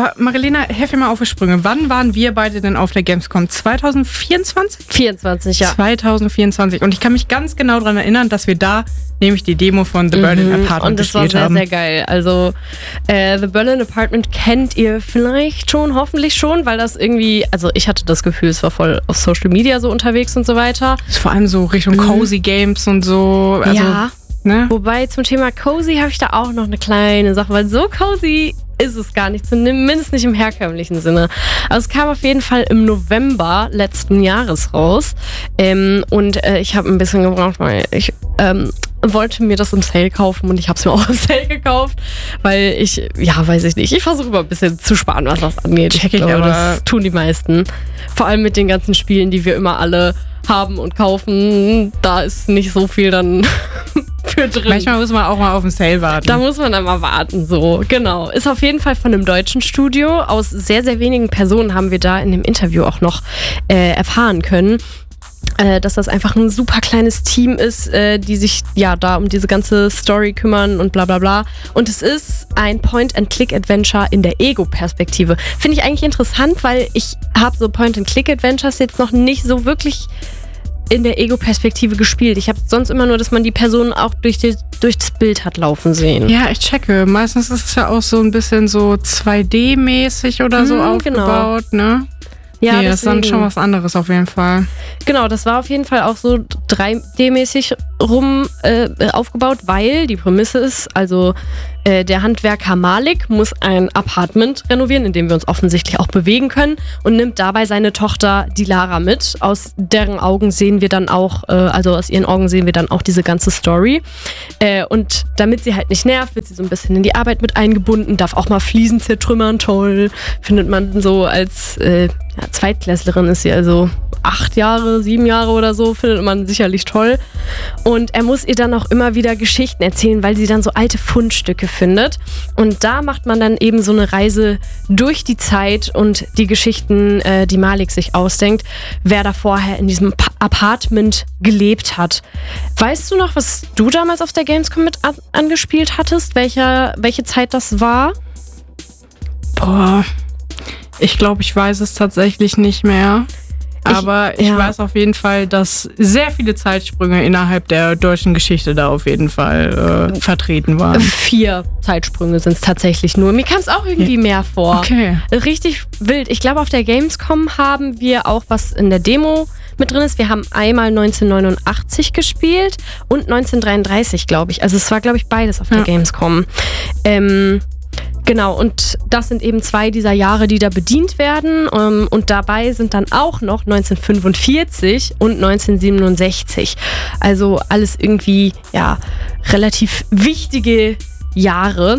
Aber Marilena, helf mir mal auf die Sprünge. Wann waren wir beide denn auf der Gamescom? 2024? 24, ja. 2024. Und ich kann mich ganz genau daran erinnern, dass wir da nämlich die Demo von The Berlin Apartment gespielt haben. Und das war sehr, sehr geil. Also The Berlin Apartment kennt ihr vielleicht schon, hoffentlich schon, weil das irgendwie, also ich hatte das Gefühl, es war voll auf Social Media so unterwegs und so weiter. Ist vor allem so Richtung Cozy Games und so. Also, ja, ne? Wobei zum Thema Cozy habe ich da auch noch eine kleine Sache, weil so cozy ist es gar nicht, zumindest nicht im herkömmlichen Sinne. Also es kam auf jeden Fall im November letzten Jahres raus und ich habe ein bisschen gebraucht, weil ich wollte mir das im Sale kaufen und ich habe es mir auch im Sale gekauft, weil ich versuche immer ein bisschen zu sparen, was das angeht. Ich glaube, das tun die meisten. Vor allem mit den ganzen Spielen, die wir immer alle haben und kaufen, da ist nicht so viel dann für drin. Manchmal muss man auch mal auf den Sale warten. Da muss man dann mal warten, so. Genau. Ist auf jeden Fall von einem deutschen Studio. Aus sehr, sehr wenigen Personen haben wir da in dem Interview auch noch erfahren können, dass das einfach ein super kleines Team ist, die sich ja da um diese ganze Story kümmern und bla bla bla. Und es ist ein Point-and-Click-Adventure in der Ego-Perspektive. Finde ich eigentlich interessant, weil ich habe so Point-and-Click-Adventures jetzt noch nicht so wirklich in der Ego-Perspektive gespielt. Ich habe sonst immer nur, dass man die Person auch durch das Bild hat laufen sehen. Ja, ich checke. Meistens ist es ja auch so ein bisschen so 2D-mäßig oder so aufgebaut, ne? Ja, das ist dann schon was anderes auf jeden Fall. Genau, das war auf jeden Fall auch so 3D-mäßig aufgebaut, weil die Prämisse ist, also der Handwerker Malik muss ein Apartment renovieren, in dem wir uns offensichtlich auch bewegen können und nimmt dabei seine Tochter Dilara mit. Aus deren Augen sehen wir dann auch, aus ihren Augen sehen wir dann auch diese ganze Story. Und damit sie halt nicht nervt, wird sie so ein bisschen in die Arbeit mit eingebunden, darf auch mal Fliesen zertrümmern, toll. Findet man so als Zweitklässlerin ist sie also 8 Jahre, 7 Jahre oder so, findet man sicherlich toll. Und er muss ihr dann auch immer wieder Geschichten erzählen, weil sie dann so alte Fundstücke findet. Und da macht man dann eben so eine Reise durch die Zeit und die Geschichten, die Malik sich ausdenkt, wer da vorher in diesem Apartment gelebt hat. Weißt du noch, was du damals auf der Gamescom mit angespielt hattest? Welche Zeit das war? Boah, ich glaube, ich weiß es tatsächlich nicht mehr. Aber ich weiß auf jeden Fall, dass sehr viele Zeitsprünge innerhalb der deutschen Geschichte da auf jeden Fall vertreten waren. 4 Zeitsprünge sind es tatsächlich nur. Mir kam es auch irgendwie mehr vor. Okay. Richtig wild. Ich glaube, auf der Gamescom haben wir auch was in der Demo mit drin ist. Wir haben einmal 1989 gespielt und 1933, glaube ich. Also es war, glaube ich, beides auf der Gamescom. Genau, und das sind eben 2 dieser Jahre, die da bedient werden. Und dabei sind dann auch noch 1945 und 1967. Also alles irgendwie, relativ wichtige Jahre.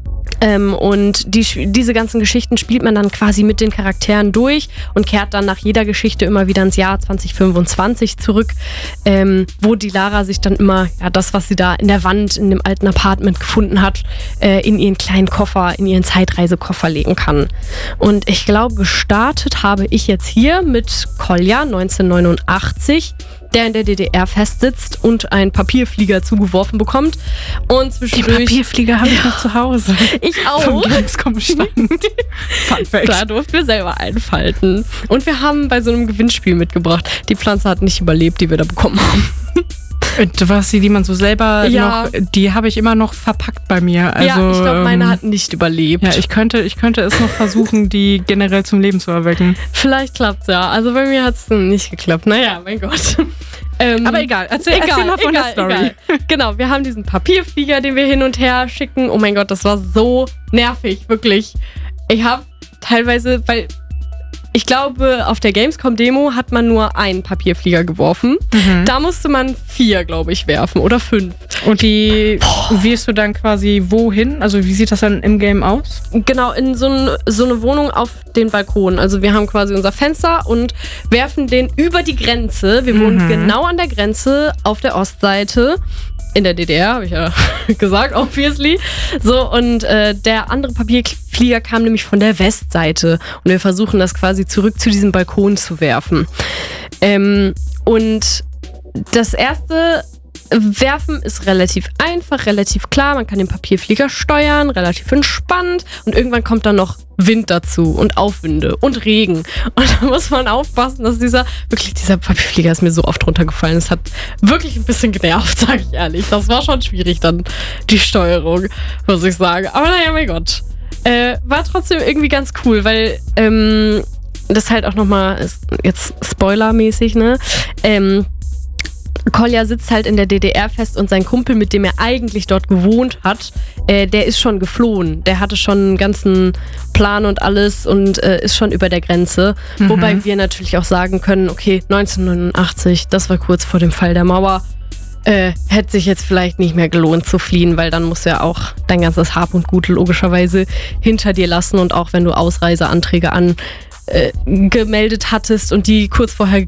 Und diese ganzen Geschichten spielt man dann quasi mit den Charakteren durch und kehrt dann nach jeder Geschichte immer wieder ins Jahr 2025 zurück, wo Dilara sich dann immer das, was sie da in der Wand in dem alten Apartment gefunden hat, in ihren kleinen Koffer, in ihren Zeitreisekoffer legen kann. Und ich glaube, gestartet habe ich jetzt hier mit Kolja 1989, der in der DDR festsitzt und einen Papierflieger zugeworfen bekommt. Und zwischendurch... Den Papierflieger habe ich noch zu Hause. Ich auch. Vom Gamescom-Stand. Fun Fact. Da durften wir selber einfalten. Und wir haben bei so einem Gewinnspiel mitgebracht. Die Pflanze hat nicht überlebt, die wir da bekommen haben. Was, die man so selber noch, die habe ich immer noch verpackt bei mir. Also, ja, ich glaube, meine hat nicht überlebt. Ja, ich könnte es noch versuchen, die generell zum Leben zu erwecken. Vielleicht klappt's ja. Also bei mir hat es nicht geklappt. Naja, mein Gott. Aber egal, erzähl mal von der Story. Egal. Genau, wir haben diesen Papierflieger, den wir hin und her schicken. Oh mein Gott, das war so nervig, wirklich. Ich habe teilweise, weil ich glaube, auf der Gamescom-Demo hat man nur einen Papierflieger geworfen. Mhm. Da musste man 4, glaube ich, werfen oder 5. Und die wirfst du dann quasi wohin? Also wie sieht das dann im Game aus? Genau, in so eine Wohnung auf den Balkon. Also wir haben quasi unser Fenster und werfen den über die Grenze. Wir wohnen genau an der Grenze auf der Ostseite. In der DDR, habe ich ja gesagt, obviously. So, und der andere Papierflieger kam nämlich von der Westseite. Und wir versuchen das quasi zurück zu diesem Balkon zu werfen. Und das erste Werfen ist relativ einfach, relativ klar. Man kann den Papierflieger steuern, relativ entspannt. Und irgendwann kommt dann noch Wind dazu und Aufwinde und Regen. Und da muss man aufpassen, dass dieser Papierflieger ist mir so oft runtergefallen. Es hat wirklich ein bisschen genervt, sage ich ehrlich. Das war schon schwierig dann, die Steuerung, muss ich sagen. Aber naja, mein Gott. War trotzdem irgendwie ganz cool, weil das halt auch nochmal, jetzt spoilermäßig, ne? Kolja sitzt halt in der DDR fest und sein Kumpel, mit dem er eigentlich dort gewohnt hat, der ist schon geflohen. Der hatte schon einen ganzen Plan und alles und ist schon über der Grenze. Mhm. Wobei wir natürlich auch sagen können, okay, 1989, das war kurz vor dem Fall der Mauer, hätte sich jetzt vielleicht nicht mehr gelohnt zu fliehen, weil dann musst du ja auch dein ganzes Hab und Gut logischerweise hinter dir lassen und auch wenn du Ausreiseanträge angemeldet hattest und die kurz vorher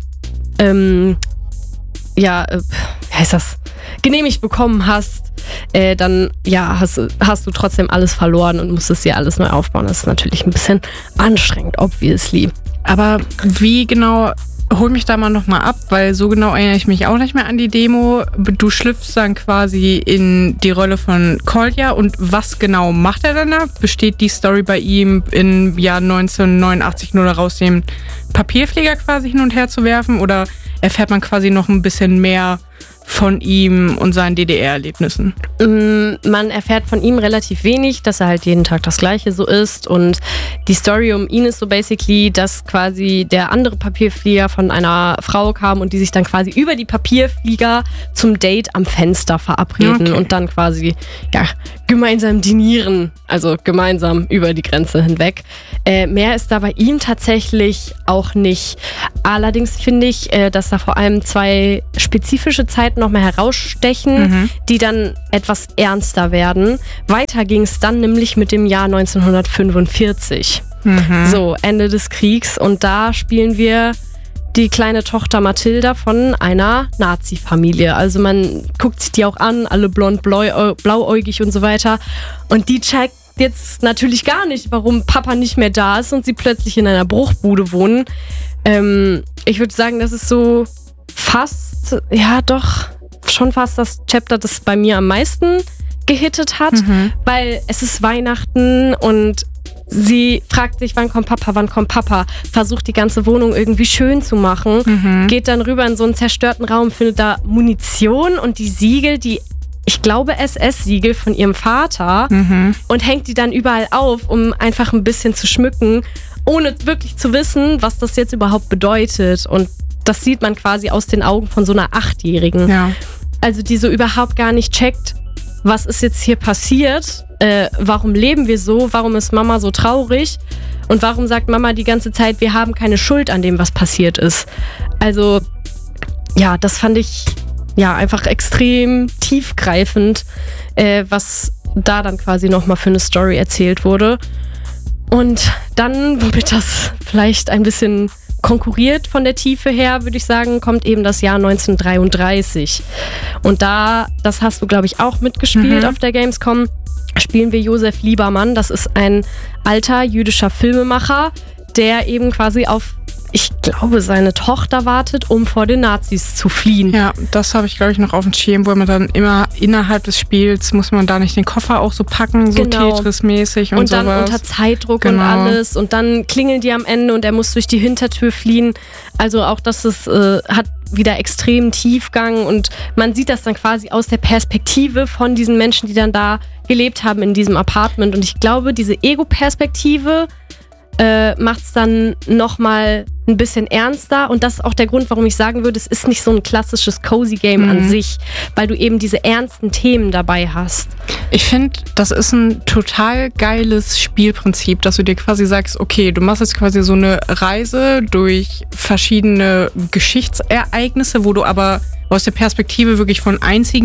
wie heißt das, genehmigt bekommen hast, dann hast du trotzdem alles verloren und musstest dir alles neu aufbauen. Das ist natürlich ein bisschen anstrengend, obviously. Aber wie genau, hol mich da mal nochmal ab, weil so genau erinnere ich mich auch nicht mehr an die Demo. Du schlüpfst dann quasi in die Rolle von Kolja und was genau macht er dann da? Besteht die Story bei ihm im Jahr 1989 nur daraus, den Papierflieger quasi hin und her zu werfen oder erfährt man quasi noch ein bisschen mehr von ihm und seinen DDR-Erlebnissen? Man erfährt von ihm relativ wenig, dass er halt jeden Tag das Gleiche so ist und die Story um ihn ist so basically, dass quasi der andere Papierflieger von einer Frau kam und die sich dann quasi über die Papierflieger zum Date am Fenster verabreden und dann quasi gemeinsam dinieren, also gemeinsam über die Grenze hinweg. Mehr ist da bei ihm tatsächlich auch nicht. Allerdings finde ich, dass da vor allem zwei spezifische Zeiten noch mal herausstechen, die dann etwas ernster werden. Weiter ging es dann nämlich mit dem Jahr 1945. So, Ende des Kriegs. Und da spielen wir die kleine Tochter Mathilda von einer Nazi-Familie. Also man guckt sich die auch an, alle blond, blauäugig und so weiter. Und die checkt jetzt natürlich gar nicht, warum Papa nicht mehr da ist und sie plötzlich in einer Bruchbude wohnen. Ich würde sagen, das ist so fast, schon fast das Chapter, das bei mir am meisten gehittet hat, weil es ist Weihnachten und sie fragt sich, wann kommt Papa, versucht die ganze Wohnung irgendwie schön zu machen, geht dann rüber in so einen zerstörten Raum, findet da Munition und die Siegel, die, ich glaube, SS-Siegel von ihrem Vater und hängt die dann überall auf, um einfach ein bisschen zu schmücken, ohne wirklich zu wissen, was das jetzt überhaupt bedeutet. Und das sieht man quasi aus den Augen von so einer 8-Jährigen. Ja. Also die so überhaupt gar nicht checkt, was ist jetzt hier passiert, warum leben wir so, warum ist Mama so traurig und warum sagt Mama die ganze Zeit, wir haben keine Schuld an dem, was passiert ist. Also ja, das fand ich einfach extrem tiefgreifend, was da dann quasi nochmal für eine Story erzählt wurde. Und dann, womit das vielleicht ein bisschen konkurriert von der Tiefe her, würde ich sagen, kommt eben das Jahr 1933. Und da, das hast du, glaube ich, auch mitgespielt auf der Gamescom, spielen wir Josef Liebermann. Das ist ein alter jüdischer Filmemacher, der eben quasi auf, ich glaube, seine Tochter wartet, um vor den Nazis zu fliehen. Ja, das habe ich, glaube ich, noch auf dem Schirm, wo man dann immer innerhalb des Spiels, muss man da nicht den Koffer auch so packen, so Tetris-mäßig und sowas. Und dann unter Zeitdruck und alles. Und dann klingeln die am Ende und er muss durch die Hintertür fliehen. Also auch das ist, hat wieder extremen Tiefgang und man sieht das dann quasi aus der Perspektive von diesen Menschen, die dann da gelebt haben in diesem Apartment. Und ich glaube, diese Ego-Perspektive macht es dann nochmal ein bisschen ernster und das ist auch der Grund, warum ich sagen würde, es ist nicht so ein klassisches Cozy Game an sich, weil du eben diese ernsten Themen dabei hast. Ich finde, das ist ein total geiles Spielprinzip, dass du dir quasi sagst, okay, du machst jetzt quasi so eine Reise durch verschiedene Geschichtsereignisse, wo du aber aus der Perspektive wirklich von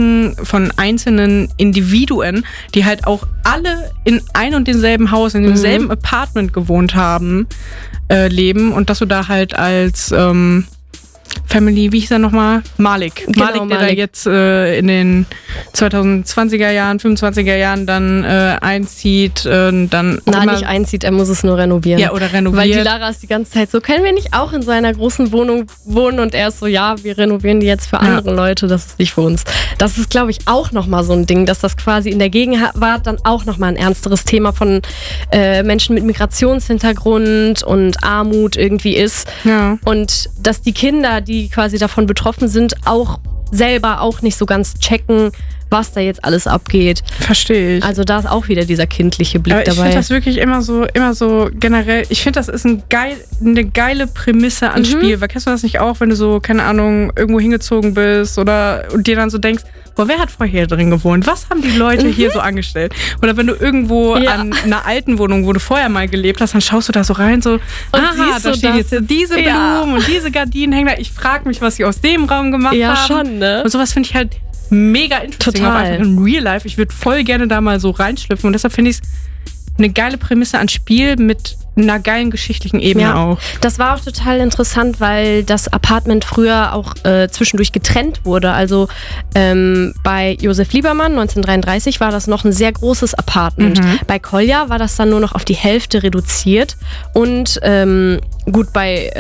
einzelnen Individuen, die halt auch alle in ein und demselben Haus, in demselben Apartment gewohnt haben, leben und dass du da halt als Family, wie hieß er nochmal? Malik. Genau, Malik, der da jetzt in den 2020er Jahren, 25er Jahren dann einzieht, dann nicht einzieht, er muss es nur renovieren. Ja, oder renoviert. Weil die Lara ist die ganze Zeit so, können wir nicht auch in so einer großen Wohnung wohnen? Und er ist so, ja, wir renovieren die jetzt für andere Leute, das ist nicht für uns. Das ist, glaube ich, auch nochmal so ein Ding, dass das quasi in der Gegenwart dann auch nochmal ein ernsteres Thema von Menschen mit Migrationshintergrund und Armut irgendwie ist. Ja. Und dass die Kinder, die quasi davon betroffen sind, auch selber auch nicht so ganz checken, was da jetzt alles abgeht. Verstehe ich. Also da ist auch wieder dieser kindliche Blick aber ich dabei. finde das wirklich immer so generell, ich finde, das ist eine geile Prämisse an Spiel. Weil kennst du das nicht auch, wenn du so, keine Ahnung, irgendwo hingezogen bist und dir dann so denkst, boah, wer hat vorher hier drin gewohnt? Was haben die Leute hier so angestellt? Oder wenn du irgendwo an einer alten Wohnung, wo du vorher mal gelebt hast, dann schaust du da so rein, so, aha, da stehen jetzt diese Blumen und diese Gardinen hängen da. Ich frage mich, was sie aus dem Raum gemacht haben. Ja, schon, ne? Und sowas finde ich halt mega interessant. Total. Auch einfach in Real Life. Ich würde voll gerne da mal so reinschlüpfen. Und deshalb finde ich es eine geile Prämisse an Spiel mit einer geilen geschichtlichen Ebene auch. Das war auch total interessant, weil das Apartment früher auch zwischendurch getrennt wurde. Also bei Josef Liebermann 1933 war das noch ein sehr großes Apartment. Bei Kolja war das dann nur noch auf die Hälfte reduziert. Und gut, bei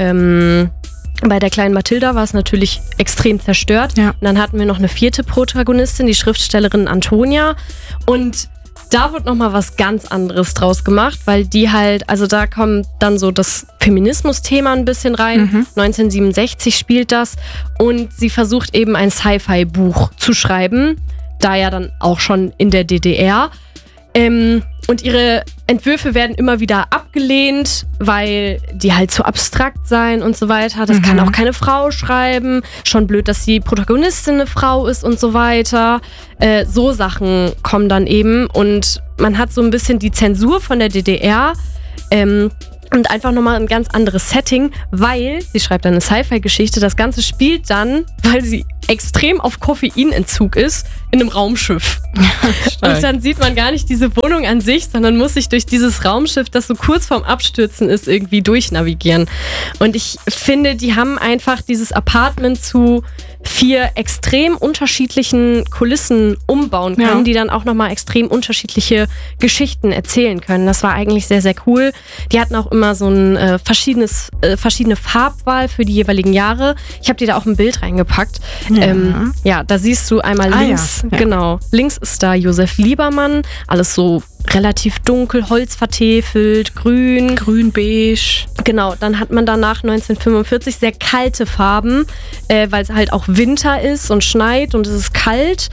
der kleinen Mathilda war es natürlich extrem zerstört. Ja. Und dann hatten wir noch eine 4. Protagonistin, die Schriftstellerin Antonia. Und da wird nochmal was ganz anderes draus gemacht, weil die halt, also da kommt dann so das Feminismus-Thema ein bisschen rein. 1967 spielt das und sie versucht eben ein Sci-Fi-Buch zu schreiben, da ja dann auch schon in der DDR. Und ihre Entwürfe werden immer wieder abgelehnt, weil die halt zu abstrakt seien und so weiter. Das kann auch keine Frau schreiben. Schon blöd, dass die Protagonistin eine Frau ist und so weiter. So Sachen kommen dann eben. Und man hat so ein bisschen die Zensur von der DDR. Und einfach nochmal ein ganz anderes Setting, weil sie schreibt dann eine Sci-Fi-Geschichte. Das Ganze spielt dann, weil sie extrem auf Koffeinentzug ist, in einem Raumschiff. Und dann sieht man gar nicht diese Wohnung an sich, sondern muss sich durch dieses Raumschiff, das so kurz vorm Abstürzen ist, irgendwie durchnavigieren. Und ich finde, die haben einfach dieses Apartment zu 4 extrem unterschiedlichen Kulissen umbauen können, die dann auch nochmal extrem unterschiedliche Geschichten erzählen können. Das war eigentlich sehr, sehr cool. Die hatten auch immer so ein verschiedene Farbwahl für die jeweiligen Jahre. Ich habe dir da auch ein Bild reingepackt. Da siehst du einmal links, genau, links ist da Josef Liebermann, alles so relativ dunkel, holzvertäfelt, grün. Grün-beige. Genau, dann hat man danach 1945 sehr kalte Farben, weil es halt auch Winter ist und schneit und es ist kalt.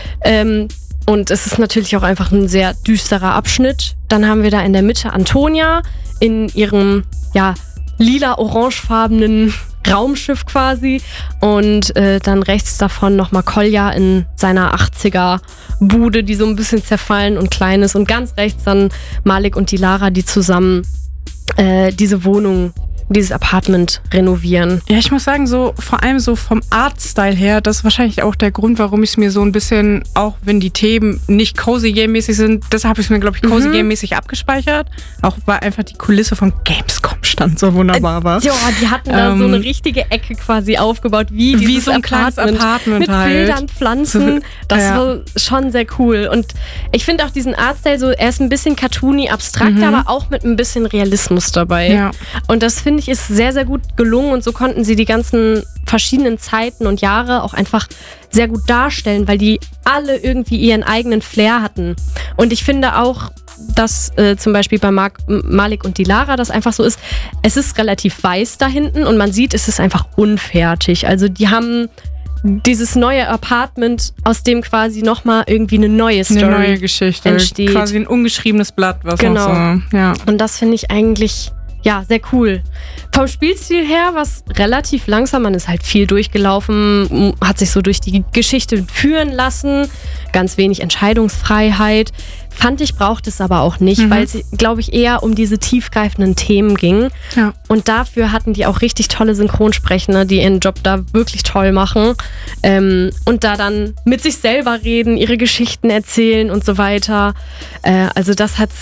Und es ist natürlich auch einfach ein sehr düsterer Abschnitt. Dann haben wir da in der Mitte Antonia in ihrem, lila-orangefarbenen Raumschiff quasi. Und dann rechts davon nochmal Kolja in seiner 80er-Bude, die so ein bisschen zerfallen und klein ist. Und ganz rechts dann Malik und die Lara, die zusammen diese Wohnung, dieses Apartment renovieren. Ja, ich muss sagen, so vor allem so vom Artstyle her, das ist wahrscheinlich auch der Grund, warum ich es mir so ein bisschen, auch wenn die Themen nicht Cozy Game-mäßig sind, deshalb habe ich es mir, glaube ich, Cozy Game-mäßig abgespeichert. Auch weil einfach die Kulisse von Gamescom stand so wunderbar war. Ja, die hatten da so eine richtige Ecke quasi aufgebaut, wie so ein kleines Apartment mit halt. Bildern, Pflanzen. Das war schon sehr cool. Und ich finde auch diesen Artstyle so, er ist ein bisschen cartoony, abstrakt, aber auch mit ein bisschen Realismus dabei. Ja. Und das finde ich ist sehr, sehr gut gelungen und so konnten sie die ganzen verschiedenen Zeiten und Jahre auch einfach sehr gut darstellen, weil die alle irgendwie ihren eigenen Flair hatten. Und ich finde auch, dass zum Beispiel bei Malik und die Lara das einfach so ist, es ist relativ weiß da hinten und man sieht, es ist einfach unfertig. Also die haben dieses neue Apartment, aus dem quasi nochmal irgendwie eine neue Story, eine neue Geschichte entsteht. Quasi ein ungeschriebenes Blatt, was genau. Noch so, ja. Und das finde ich eigentlich sehr cool. Vom Spielstil her war es relativ langsam, man ist halt viel durchgelaufen, hat sich so durch die Geschichte führen lassen, ganz wenig Entscheidungsfreiheit. Fand ich, braucht es aber auch nicht, weil es, glaube ich, eher um diese tiefgreifenden Themen ging. Ja. Und dafür hatten die auch richtig tolle Synchronsprechende, die ihren Job da wirklich toll machen. Und da dann mit sich selber reden, ihre Geschichten erzählen und so weiter. Also das hat's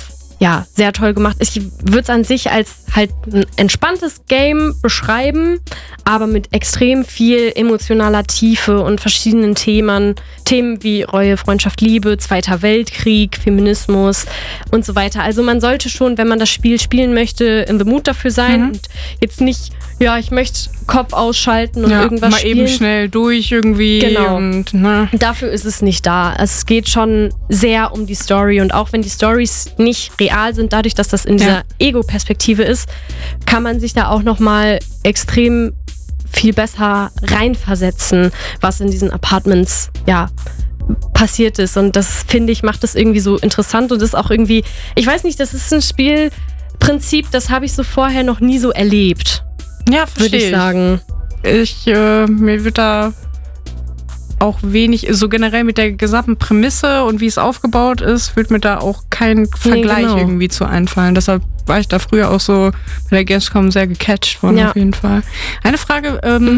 ja, sehr toll gemacht. Ich würde es an sich als halt ein entspanntes Game beschreiben, aber mit extrem viel emotionaler Tiefe und verschiedenen Themen wie Reue, Freundschaft, Liebe, Zweiter Weltkrieg, Feminismus und so weiter. Also man sollte schon, wenn man das Spiel spielen möchte, in the mood dafür sein und jetzt nicht, ja, ich möchte Kopf ausschalten und irgendwas mal spielen. Eben schnell durch irgendwie. Genau. Und, dafür ist es nicht da. Es geht schon sehr um die Story und auch wenn die Storys nicht real sind, dadurch, dass das in dieser Ego-Perspektive ist, kann man sich da auch nochmal extrem viel besser reinversetzen, was in diesen Apartments, passiert ist. Und das, finde ich, macht das irgendwie so interessant und ist auch irgendwie, ich weiß nicht, das ist ein Spielprinzip, das habe ich so vorher noch nie so erlebt. Ja, verstehe würde ich sagen. Mir wird da auch wenig, so generell mit der gesamten Prämisse und wie es aufgebaut ist, wird mir da auch kein Vergleich irgendwie zu einfallen. Deshalb war ich da früher auch so bei der Gamescom sehr gecatcht worden, auf jeden Fall. Eine Frage,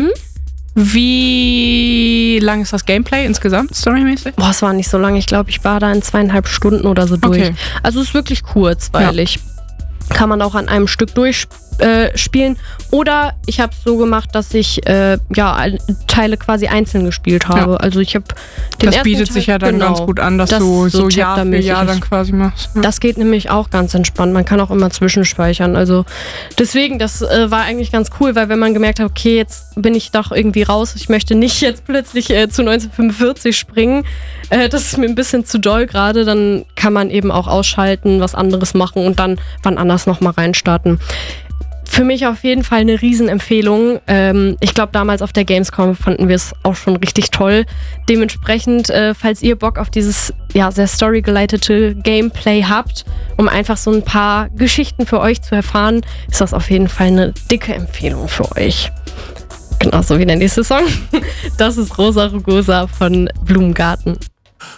wie lang ist das Gameplay insgesamt, storymäßig? Boah, es war nicht so lange. Ich glaube, ich war da in 2,5 Stunden oder so durch. Okay. Also es ist wirklich kurzweilig. Kann man auch an einem Stück durchspielen. Oder ich habe es so gemacht, dass ich Teile quasi einzeln gespielt habe. Ja. Also ich habe den Das ersten bietet Teil, sich ja dann ganz gut an, dass du so Jahr für Jahr dann quasi machst. Ja. Das geht nämlich auch ganz entspannt. Man kann auch immer zwischenspeichern. Also deswegen, das war eigentlich ganz cool, weil wenn man gemerkt hat, okay, jetzt bin ich doch irgendwie raus, ich möchte nicht jetzt plötzlich zu 1945 springen, das ist mir ein bisschen zu doll gerade, dann kann man eben auch ausschalten, was anderes machen und dann wann anders nochmal reinstarten. Für mich auf jeden Fall eine Riesenempfehlung. Ich glaube, damals auf der Gamescom fanden wir es auch schon richtig toll. Dementsprechend, falls ihr Bock auf dieses sehr storygeleitete Gameplay habt, um einfach so ein paar Geschichten für euch zu erfahren, ist das auf jeden Fall eine dicke Empfehlung für euch. Genauso wie der nächste Song. Das ist Rosa Rugosa von Blumengarten.